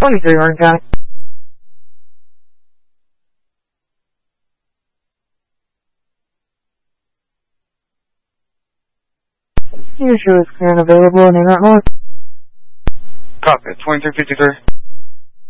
23 Orange County. Your show is clear and available in North. Copy, 2353.